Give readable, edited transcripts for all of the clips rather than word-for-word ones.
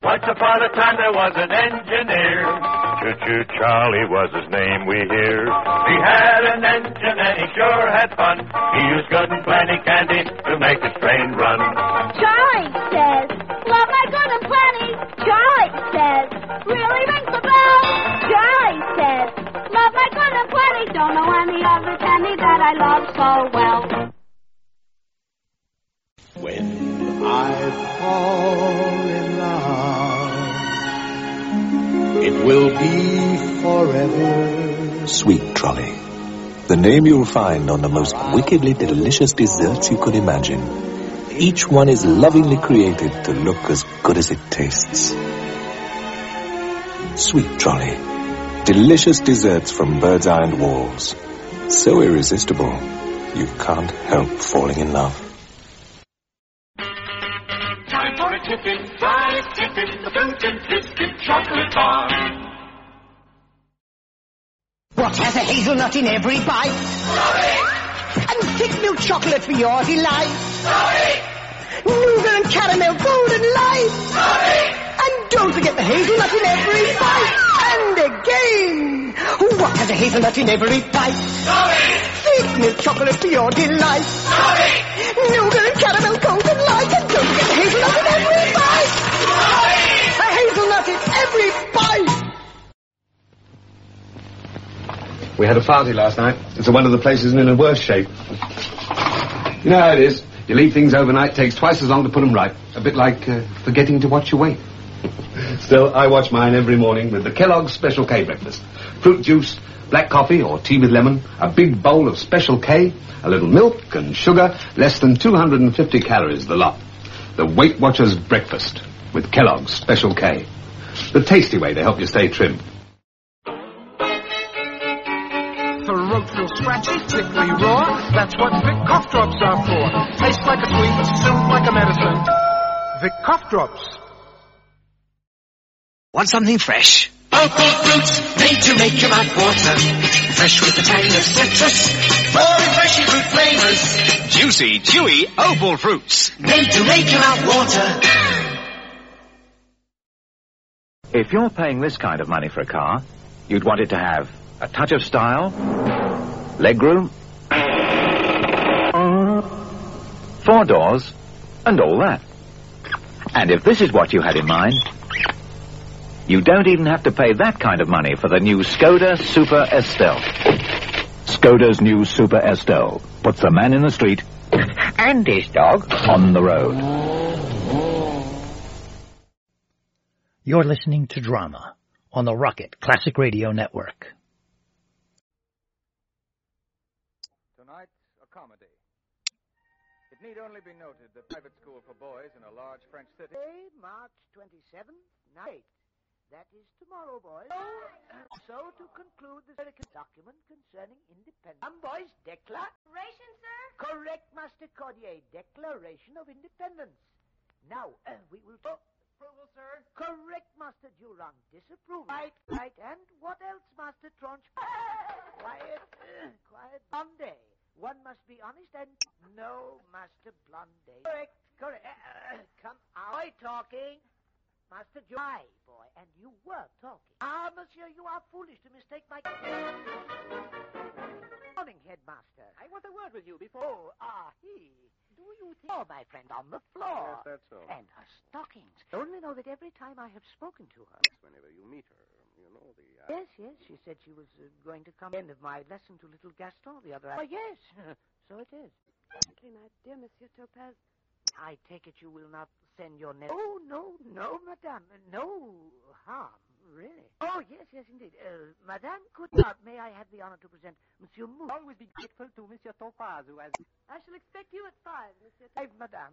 Once upon a time there was an engineer. Choo-choo Charlie was his name, we hear. He had an engine and he sure had fun. He used good and plenty candy to make his train run. Charlie says, love my good and plenty. Charlie says, really rings the bell. Charlie says, love my good and plenty. Don't know any other candy that I love so well. When I fall in love, it will be forever. Sweet Trolley, the name you'll find on the most wickedly delicious desserts you could imagine. Each one is lovingly created to look as good as it tastes. Sweet Trolley, delicious desserts from Bird's Eye and Walls. So irresistible, you can't help falling in love. Time for a tippin', fried tippin', the fruit and biscuit chocolate bar. What has a hazelnut in every bite? Sorry! And thick milk chocolate for your delight. Sorry! Nougat and caramel golden light. Sorry! And don't forget the hazelnut in every bite. And again, what has a hazelnut in every bite? Sorry! Thick milk chocolate for your delight. Sorry! Nougat and caramel golden light. And don't forget the hazelnut in every bite. Sorry! A hazelnut in every bite. We had a party last night. It's one of the places in a worse shape. You know how it is. You leave things overnight, takes twice as long to put them right. A bit like forgetting to watch your weight. Still, I watch mine every morning with the Kellogg's Special K breakfast. Fruit juice, black coffee or tea with lemon, a big bowl of Special K, a little milk and sugar, less than 250 calories the lot. The Weight Watchers breakfast with Kellogg's Special K. The tasty way to help you stay trim. Throat feels scratchy, thickly raw. That's what Vic cough drops are for. Tastes like a sweet, soothe like a medicine. Vic cough drops. Want something fresh? Opal fruits, made to make your mouth water. Fresh with the tang of citrus. Full refreshing fruit flavors. Juicy, chewy Opal fruits. Made to make your mouth water. If you're paying this kind of money for a car, you'd want it to have a touch of style, legroom, 4 doors, and all that. And if this is what you had in mind, you don't even have to pay that kind of money for the new Skoda Super Estelle. Skoda's new Super Estelle puts the man in the street and his dog on the road. You're listening to Drama on the Rocket Classic Radio Network. It need only be noted that private school for boys in a large French city. March 27th, night. That is tomorrow, boys. So to conclude this document concerning independence. Boys, Declaration, sir? Correct, Master Cordier. Declaration of Independence. Now, we will... Approval, sir. Correct, Master Durand. Disapproval. Right. And what else, Master Tronch? Quiet. Blonde. One must be honest and... No, Master Blonde. Correct. Come out. Talking. Master Aye, boy, and you were talking. Monsieur, you are foolish to mistake my... Morning, Headmaster. I want a word with you before... he. Do you think... Oh, my friend, on the floor. Yes, that's so. And her stockings. Only know that every time I have spoken to her... Whenever you meet her, you know the... Yes, she said she was going to come... End of my lesson to little Gaston the other... Oh, yes, so it is. Frankly, my dear Monsieur Topaz... I take it you will not send your name... Oh, no, madame. No harm, really. Oh, yes, indeed. Madame, may I have the honor to present Monsieur Mou? Always be grateful to Monsieur Topaz, who has... I shall expect you at 5, Monsieur Topaz. Madame.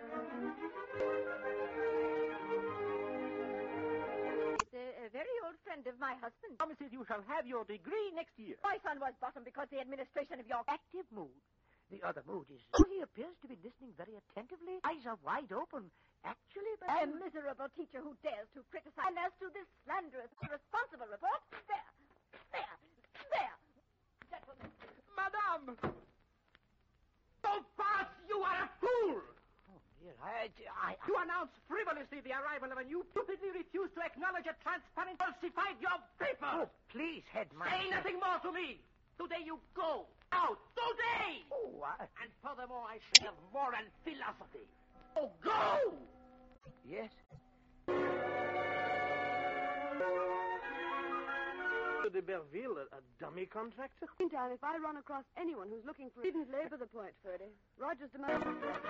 It's a very old friend of my husband. Promises you shall have your degree next year. My son was bottom because the administration of your... Active mood. The other mood is... he appears to be listening very attentively. Eyes are wide open. Actually, but... A miserable teacher who dares to criticize... And as to this slanderous, irresponsible report, there. Gentlemen. Madame! So fast, you are a fool! Oh, dear, You announce frivolously the arrival of a new... stupidly refuse to acknowledge a transparent... falsified your papers! Oh, please, Headmaster. Say nothing more to me! Today you go out! Today! Oh, what? And furthermore, I shall have moral philosophy. Oh, go! Yes? De Berville, a dummy contractor? Meantime, if I run across anyone who's looking for... Didn't labor the point, Ferdy. Roger's demand...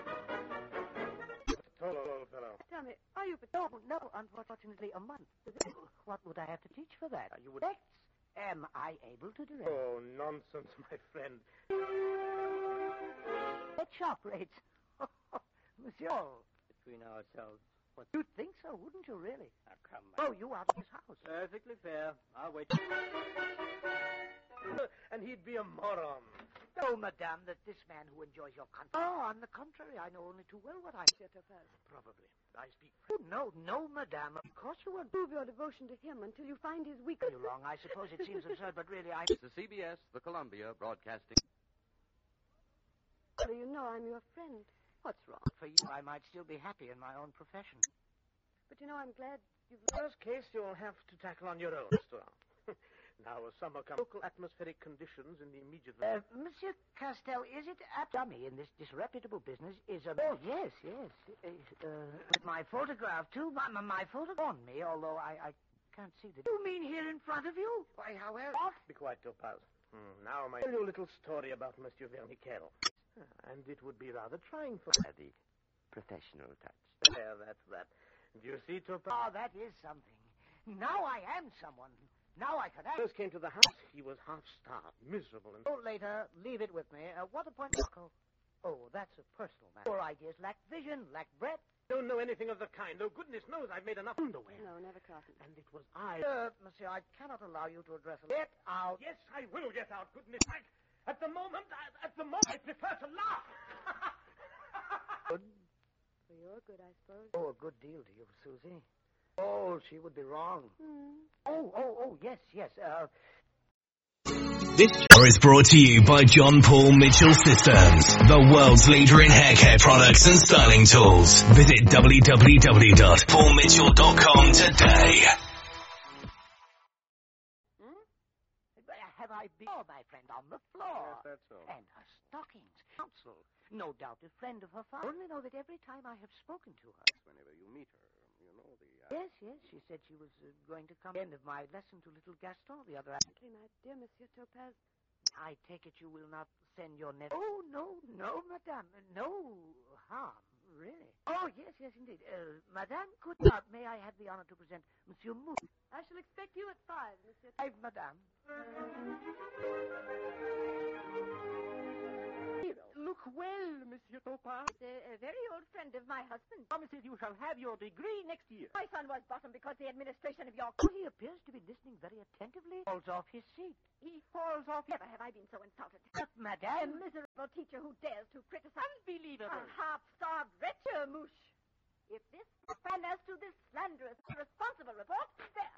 Tall old fellow. Tell me, are you... No, unfortunately, a month. What would I have to teach for that? You would... Am I able to direct? Oh, nonsense, my friend. At shop rates. Monsieur. Between ourselves. What? You'd think so, wouldn't you, really? Now, come on. Oh, you out of his house. Perfectly fair. I'll wait. And he'd be a moron. Oh, madame, that this man who enjoys your country... Oh, on the contrary, I know only too well what I... Probably. I speak French. Oh, no, madame. Of course you won't. Prove your devotion to him until you find his weakness. You're wrong. I suppose it seems absurd, but really I... The CBS, the Columbia Broadcasting... You know I'm your friend. What's wrong? For you, I might still be happy in my own profession. But you know, I'm glad you've... First case, you'll have to tackle on your own, Mr. Now, as summer comes, local atmospheric conditions in the immediate... Monsieur Castell, is it a dummy in this disreputable business is a... Oh, yes. With my photograph, too. My photograph on me, although I can't see the... You mean here in front of you? Why, how else? Be quiet, Topaz. Now, my... tell you a little story about Monsieur Verniquel. And it would be rather trying for... The professional touch. There, that's that. Do you see, Topaz? Oh, that is something. Now I am someone. Now I can act. First came to the house, he was half-starved, miserable, and... Oh, later, leave it with me. What appointment? Oh, that's a personal matter. Your ideas lack vision, lack breadth. Don't know anything of the kind. Oh, goodness knows I've made enough underwear. No, never crossing. And it was I... Monsieur, I cannot allow you to address a... Get out. Yes, I will get out, goodness sake. At the moment, I prefer to laugh. Good. For your good, I suppose. Oh, a good deal to you, Susie. Oh, she would be wrong. Yes. This show is brought to you by John Paul Mitchell Systems, the world's leader in hair care products and styling tools. Visit www.paulmitchell.com today. Have I been... Oh, my friend, on the floor. Yes, that's all. And her stockings. Counsel. No doubt a friend of her father. Only know that every time I have spoken to her... Whenever you meet her, you know the... Yes. She said she was going to come... End of my lesson to little Gaston the other... My dear Monsieur Topaz... I take it you will not send your nephew... Oh, no, madame. No harm, really. Oh, yes, indeed. Madame, could not... May I have the honor to present Monsieur Moon? I shall expect you at 5, Monsieur... 5, madame. Look well, Monsieur Topaz. A very old friend of my husband. Promises you shall have your degree next year. My son was bottom because the administration of your... Oh, he appears to be listening very attentively. Falls off his seat. He falls off... Never have I been so insulted. But, madame... A miserable teacher who dares to criticize... Unbelievable. A half-starved wretch, Mouche. If this... And as to this slanderous, irresponsible report... There.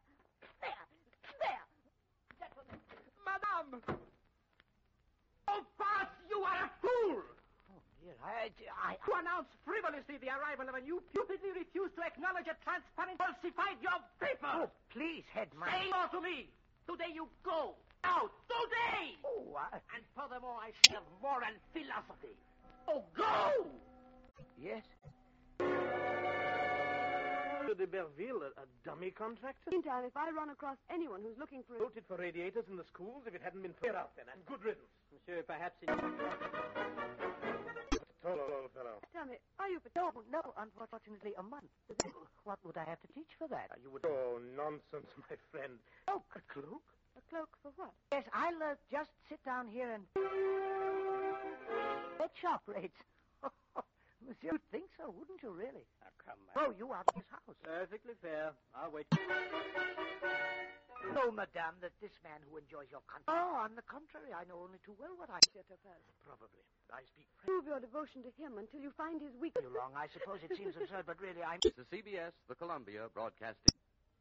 Gentlemen. Madame! Oh, Pass, you are a fool! Oh, dear, I... To announce frivolously the arrival of a new... stupidly refuse to acknowledge a transparent... falsified your papers! Oh, please, Headmaster. Say more to me! Today you go out! Today! Oh, what? And furthermore, I shall have moral philosophy. Oh, go! Yes? De Berville, a dummy contractor? Meantime, if I run across anyone who's looking for... Voted for radiators in the schools if it hadn't been fair out then, and good riddance. Monsieur, perhaps it... Tall old fellow. Tell me, are you... No, unfortunately, a month. What would I have to teach for that? You would... Oh, nonsense, my friend. Oh, a cloak? A cloak for what? Yes, I'll just sit down here and... At shop rates. Monsieur, you'd think so, wouldn't you, really? Now, come on. Oh, you out of his house. Perfectly fair. I'll wait. No, madame, that this man who enjoys your country... Oh, on the contrary, I know only too well what I... Probably. I speak French. Prove your devotion to him until you find his weakness. You're wrong. I suppose it seems absurd, but really I'm... The CBS, the Columbia Broadcasting...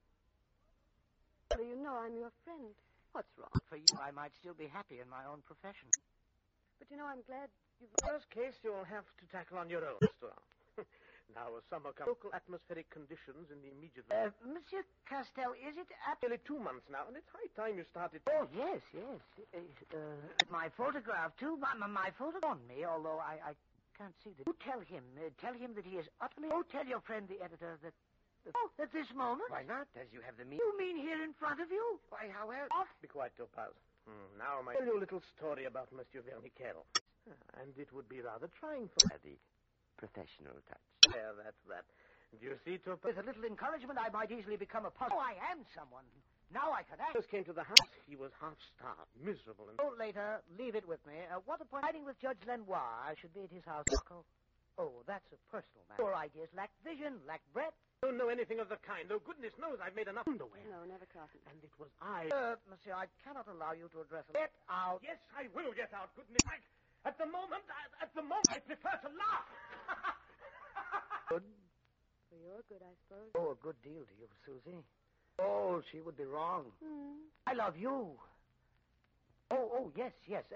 You know I'm your friend. What's wrong? For you, I might still be happy in my own profession. But you know, I'm glad you've... First case, you'll have to tackle on your own, Mr. Now, summer comes. Local atmospheric conditions in the immediate... Monsieur Castell, is it Nearly 2 months now, and it's high time you started... Oh, yes. My photograph, too. My photograph on me, although I can't see the... You tell him that he is utterly... Oh, tell your friend, the editor, that... at this moment? Why not, as you have the means... You mean here in front of you? Why, how else? Be quiet, Topaz. Now, I'll tell you a little story about Monsieur Verniquel. And it would be rather trying for... The professional touch. There, that's that. Do you see, Topaz? With a little encouragement, I might easily become a puzzle. Oh, I am someone. Now I can act. Just came to the house. He was half-starved, miserable, and... Oh, later, leave it with me. What a point. Hiding with Judge Lenoir. I should be at his house. Oh, that's a personal matter. Your ideas lack vision, lack breadth. Don't know anything of the kind. Though goodness knows I've made enough underwear. No, never, Carson. And it was I... Monsieur, I cannot allow you to address... Get out. Yes, I will get out. Goodness sake. At the moment, I prefer to laugh. Good. For your good, I suppose. Oh, a good deal to you, Susie. Oh, she would be wrong. I love you. Oh, yes.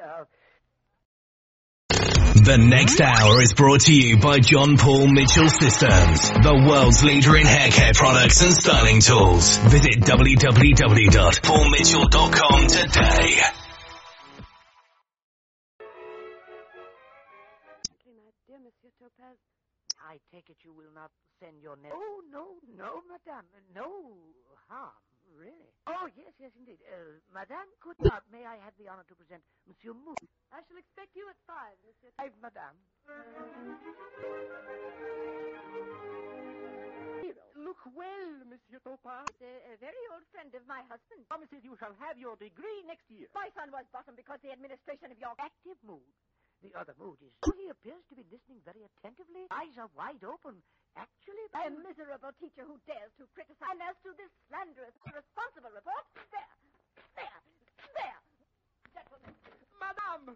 The next hour is brought to you by John Paul Mitchell Systems, the world's leader in hair care products and styling tools. Visit www.paulmitchell.com today. My dear Monsieur Topaz. I take it you will not send your name. Oh, no, madame. No harm, really. Oh, yes, indeed. Madame, could not. May I have the honor to present Monsieur Moon? I shall expect you at 5, Monsieur. 5, madame. Look well, Monsieur Topaz. A very old friend of my husband. Promises you shall have your degree next year. My son was bottom because the administration of your... Active mood. The other mood is... He appears to be listening very attentively. Eyes are wide open. Actually... A miserable teacher who dares to criticize. And as to this slanderous, irresponsible report, there. Gentlemen. Madame!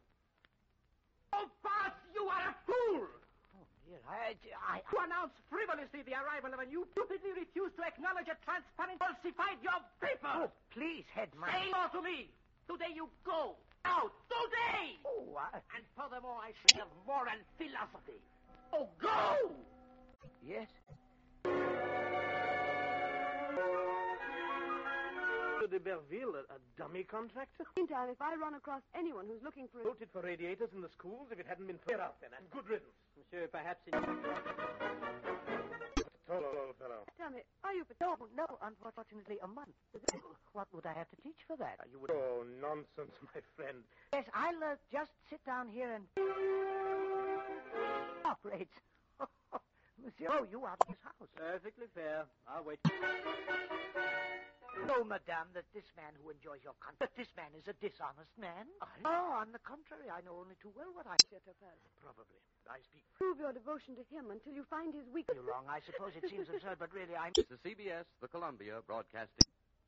Topaz, you are a fool! Oh, dear, I... To announce frivolously the arrival of a new... stupidly refuse to acknowledge a transparent... falsified your paper! Oh, please, Headmaster. Say more to me! Today you go! Out! Today! Oh, what? And furthermore, I should have moral philosophy. Oh, go! Yes? De Berville, a dummy contractor? Meantime, if I run across anyone who's looking for... Voted for radiators in the schools if it hadn't been clear out then, and good riddance. Monsieur, perhaps in... Tall old fellow. Tell me, are you... No, unfortunately, a month. What would I have to teach for that? You would... Oh, nonsense, my friend. Yes, I'll just sit down here and... Operates. Monsieur, you out of his house. Perfectly fair. I'll wait. No, madame, that this man who enjoys your company, that this man is a dishonest man. Oh, on the contrary, I know only too well what I... Probably. I speak... Prove your devotion to him until you find his weakness. You're wrong. I suppose it seems absurd, but really I'm... This is CBS, the Columbia Broadcasting...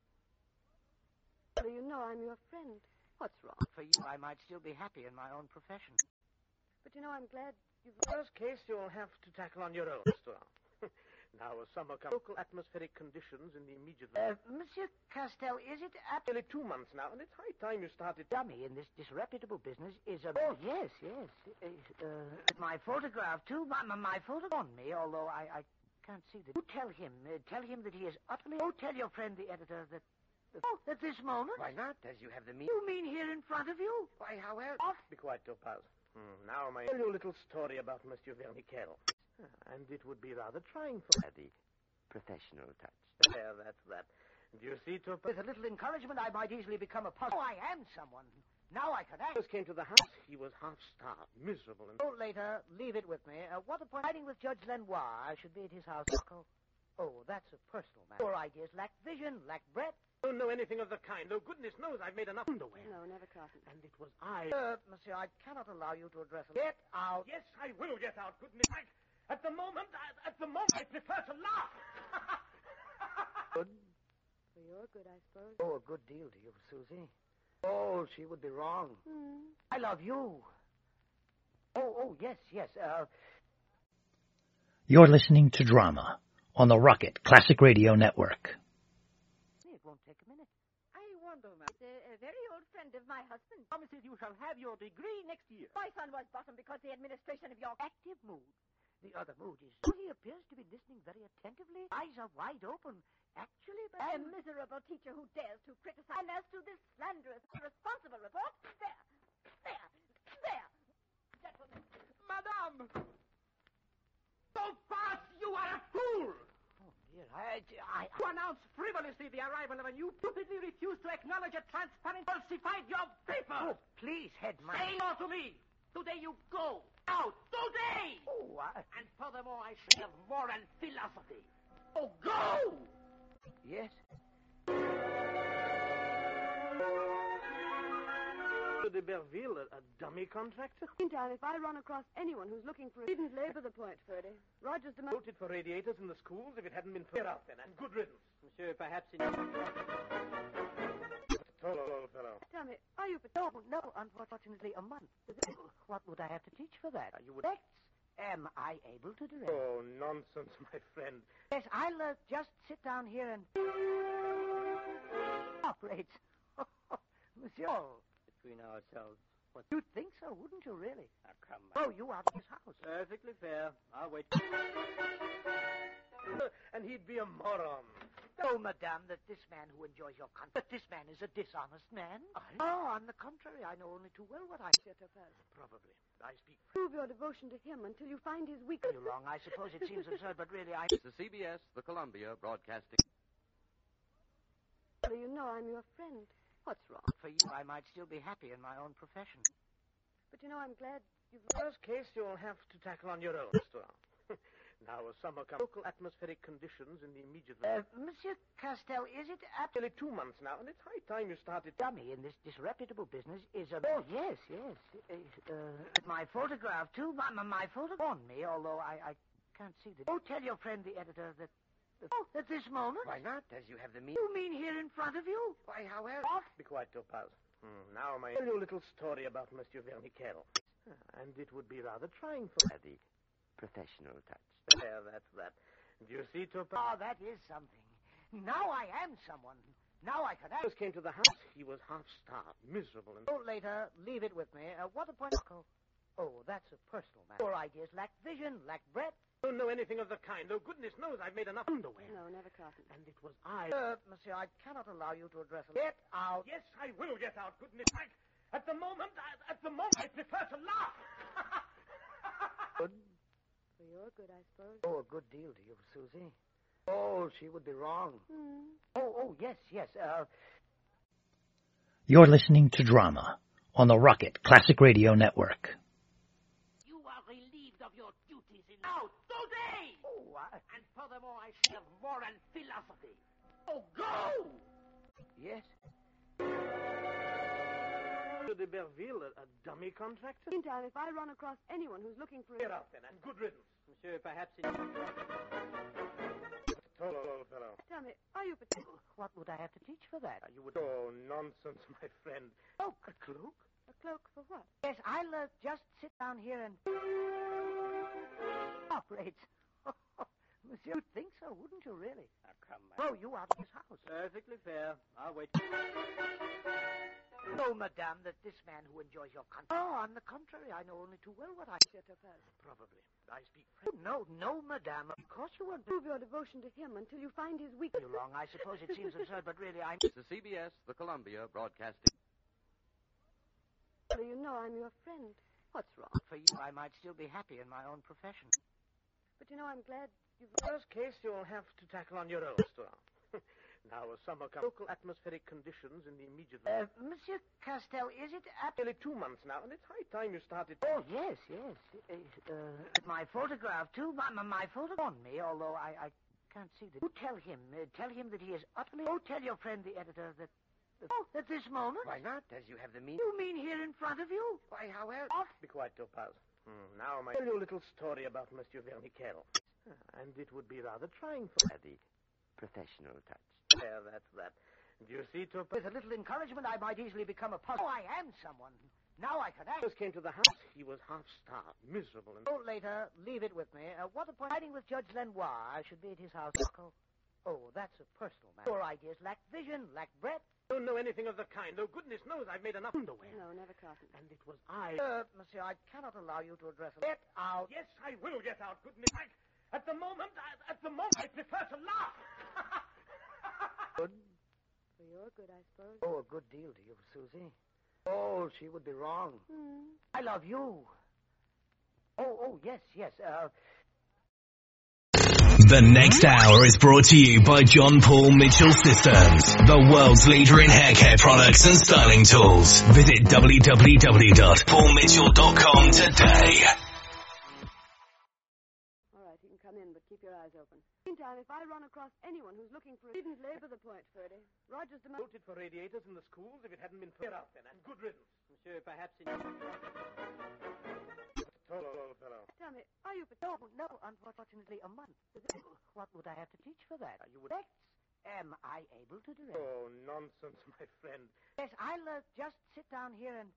You know I'm your friend. What's wrong? For you, I might still be happy in my own profession. But you know, I'm glad you've... Worst case, you'll have to tackle on your own, Mr. Now, summer comes. Local atmospheric conditions in the immediate... Monsieur Castell, is it... Nearly 2 months now, and it's high time you started... Dummy in this disreputable business is a... Oh, yes. My photograph, too. My photograph on me, although I can't see the... You tell him that he is utterly... Oh, tell your friend, the editor, that... at this moment? Why not, as you have the means... You mean here in front of you? Why, how else? Be quiet, Topaz. Now, I'll tell you a little story about Monsieur Verniquel. And it would be rather trying for... The professional touch. There, that's that. Do you see, Topaz? With a little encouragement, I might easily become a puzzle. Oh, I am someone. Now I can act. Just came to the house. He was half-starved, miserable, and... Oh, later, leave it with me. What a point. Hiding with Judge Lenoir. I should be at his house. Oh, that's a personal matter. Your ideas lack vision, lack breadth. Don't know anything of the kind. Though goodness knows I've made enough underwear. No, never, Carson. And it was I... Monsieur, I cannot allow you to address... Get out. Yes, I will get out. Goodness sake. At the moment, I prefer to laugh. Good. For your good, I suppose. Oh, a good deal to you, Susie. Oh, she would be wrong. I love you. Oh, yes. You're listening to Drama on the Rocket Classic Radio Network. It won't take a minute. I wonder, ma'am. A very old friend of my husband. Promises you shall have your degree next year. My son was bottom because the administration of your... Active mood. The other mood is... He appears to be listening very attentively. Eyes are wide open. Actually, but... A miserable teacher who dares to criticize. And as to this slanderous, irresponsible report, there. Gentlemen. Madame! So fast, you are a fool! Oh, dear, I... To announce frivolously the arrival of a new stupidly refuse to acknowledge a transparent falsified your paper! Oh, please, headmaster. Say no to me! Today you go! Out! Today! Oh, what? And furthermore, I shall have moral philosophy. Oh, go! Yes? De Berville, a dummy contractor? Meantime, if I run across anyone who's looking for... Didn't labor the point, Ferdy. Rogers demanded... Voted for radiators in the schools if it hadn't been for... Get out then, and good riddance. Monsieur, perhaps in... Hello, fellow. Tell me, are you... No, unfortunately, a month. What would I have to teach for that? You would... Am I able to direct? Oh, nonsense, my friend. Yes, I'll just sit down here and... Operate. Monsieur... Between ourselves. What? You'd think so, wouldn't you, really? Now, come on. Oh, you out of his house. Perfectly fair. I'll wait. And he'd be a moron. Oh, madame, that this man who enjoys your country... That this man is a dishonest man? Oh, on the contrary, I know only too well what I... Probably. I speak... Prove your devotion to him until you find his weakness. You're wrong. I suppose it seems absurd, but really I... This is CBS, the Columbia Broadcasting... You know I'm your friend. What's wrong? For you, I might still be happy in my own profession. But you know, I'm glad you've... First case, you'll have to tackle on your own, Mr. Now, as summer comes, local atmospheric conditions in the immediate... Monsieur Castell, is it Nearly 2 months now, and it's high time you started... Dummy in this disreputable business is a... Oh, yes. My photograph, too. My photograph on me, although I can't see the... Oh, tell your friend, the editor, that... Oh, at this moment? Why not, as you have the means... You mean here in front of you? Why, however... Off. Be quiet, Topaz. Now, may I tell you a little story about Monsieur Verniquel. And it would be rather trying for... The professional touch. There, that's that. Do you see, Topaz? Oh, that is something. Now I am someone. Now I can act. Just came to the house. He was half-starved, miserable, and... Oh, later, leave it with me. What a point... Oh, that's a personal matter. Your ideas lack vision, lack breadth. Don't know anything of the kind. Oh, goodness knows I've made enough underwear. No, never cotton. And it was I... Monsieur, I cannot allow you to address... Get out. Yes, I will get out, goodness sake. At the moment, I prefer to laugh. Good. For your good, I suppose. Oh, a good deal to you, Susie. Oh, she would be wrong. Oh, yes. You're listening to Drama on the Rocket Classic Radio Network. You are relieved of your duties in... Now, today! Oh, what? And furthermore, I shall have moral philosophy. Oh, go! Yes? De Berville, a dummy contractor? Meantime, if I run across anyone who's looking for... Get out then, and good riddance. Monsieur, perhaps in... Hello, fellow. Tell me, are you... What would I have to teach for that? You would... Oh, nonsense, my friend. Oh, a cloak? A cloak for what? Yes, I'll just sit down here and... Operate. Monsieur, you'd think so, wouldn't you, really? Now, come on. Oh, you out of his house. Perfectly fair. I'll wait. No, madame, that this man who enjoys your country... Oh, on the contrary, I know only too well what I... Probably. I speak French. No, madame. Of course you won't... Prove your devotion to him until you find his weakness. You're wrong. I suppose it seems absurd, but really I... This is CBS, the Columbia Broadcasting... You know I'm your friend. What's wrong? For you, I might still be happy in my own profession. But you know, I'm glad you've... First case, you'll have to tackle on your own, Mr. Now, as summer comes, local atmospheric conditions in the immediate... Monsieur Castell, is it... Nearly 2 months now, and it's high time you started... Oh, yes. My photograph, too. My photograph on me, although I can't see the... You tell him that he is utterly... Oh, tell your friend, the editor, that... Oh, at this moment? Why not, as you have the means... You mean here in front of you? Why, however... Off. Be quiet, Topaz. Now, may I tell you a little story about Monsieur Verniquel. And it would be rather trying for... The professional touch. There, that's that. Do you see, Topaz? With a little encouragement, I might easily become a puzzle. Oh, I am someone. Now I can act. Just came to the house. He was half-starved, miserable, and... Oh, later, leave it with me. What a point. Riding with Judge Lenoir. I should be at his house. Oh, that's a personal matter. Your ideas lack vision, lack breadth. Don't know anything of the kind, though goodness knows I've made enough underwear. No, never, Carson. And it was I... Monsieur, I cannot allow you to address him. Get out. Yes, I will get out, goodness. At the moment, I prefer to laugh. Good. For your good, I suppose. Oh, a good deal to you, Susie. Oh, she would be wrong. I love you. Oh, yes. The next hour is brought to you by John Paul Mitchell Systems, the world's leader in hair care products and styling tools. Visit www.paulmitchell.com today. All right, you can come in, but keep your eyes open. Meantime, if I run across anyone who's looking for... Didn't labor the point, Ferdy. Roger's demand... Voted for radiators in the schools if it hadn't been clear out then, and good riddance. Monsieur, perhaps in... Tall old fellow. Tell me, are you... No, unfortunately, a month. What would I have to teach for that? You would... Am I able to direct? Oh, nonsense, my friend. Yes, I'll just sit down here and...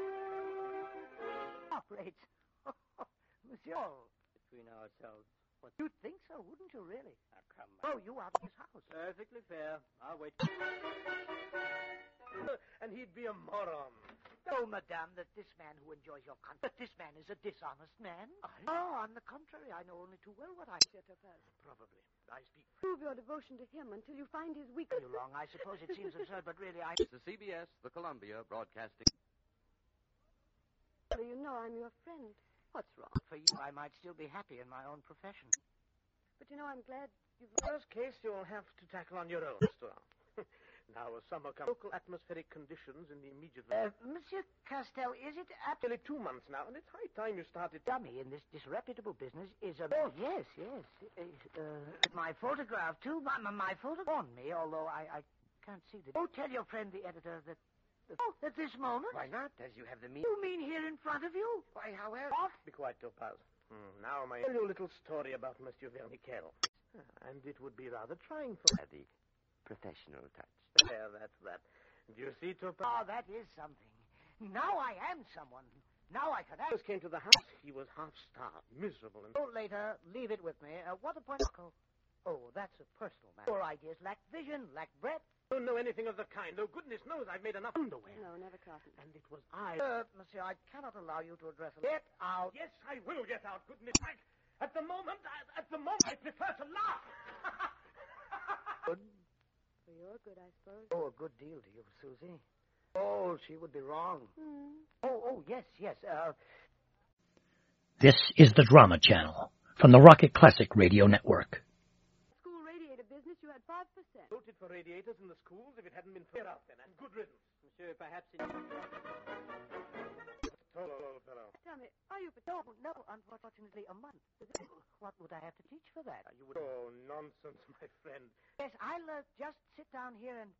operate. Monsieur. Between ourselves. What? You'd think so, wouldn't you, really? Now, come on. Oh, you out of his house. Perfectly fair. I'll wait. And he'd be a moron. Oh, madame, that this man who enjoys your company, that this man is a dishonest man? Oh, on the contrary, I know only too well what I said to her. Probably. I speak... Prove your devotion to him until you find his weakness. You're wrong. I suppose it seems absurd, but really I... It's the CBS, the Columbia Broadcasting... You know I'm your friend. What's wrong? For you, I might still be happy in my own profession. But you know, I'm glad you've... Worst case, you'll have to tackle on your own, Mr. Now, as summer comes, local atmospheric conditions in the immediate... Monsieur Castell, is it Nearly 2 months now, and it's high time you started... Dummy in this disreputable business is a... Oh, yes. My photograph, too. My photograph warned me, although I can't see the... Oh, tell your friend, the editor, that... at this moment? Why not, as you have the means... You mean here in front of you? Why, however... Off! Be quiet, Topaz. Now, may I tell you a little story about Monsieur Vernickel. And it would be rather trying for... The professional touch. There, that's that. Do you see, Topaz? Oh, that is something. Now I am someone. Now I can... He came to the house. He was half-starved, miserable, and... Oh, later, leave it with me. What a point... Oh, that's a personal matter. Your ideas lack vision, lack breadth. Don't know anything of the kind, though goodness knows I've made enough underwear. No, never, Carson. And it was I... Monsieur, I cannot allow you to address him. Get out. Yes, I will get out, goodness. At the moment, I prefer to laugh. Good. For your good, I suppose. Oh, a good deal to you, Susie. Oh, she would be wrong. Oh, yes. This is the Drama Channel from the Rocket Classic Radio Network. School radiator business, you had 5%. Voted for radiators in the schools if it hadn't been clear out then, and good riddance. Monsieur, perhaps in... Tall old fellow. Tell me, are you... No, unfortunately, a month. What would I have to teach for that? You would... Oh, nonsense, my friend. Yes, I'll just sit down here and...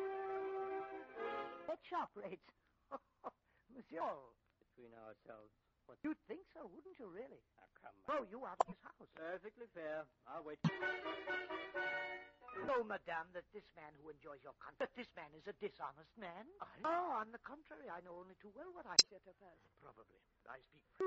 Let's operate. Monsieur. Between ourselves. What? You'd think so, wouldn't you, really? Now, come on. Oh, you out of his house. Perfectly fair. I'll wait. No, madame, that this man who enjoys your company, that this man is a dishonest man? Oh, on the contrary, I know only too well what I said to her. Probably. I speak...